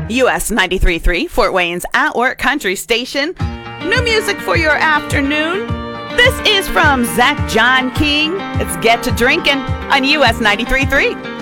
US 93.3, Fort Wayne's At Work Country Station. New music for your afternoon. This is from Zach John King. It's Get to Drinkin' on US 93.3.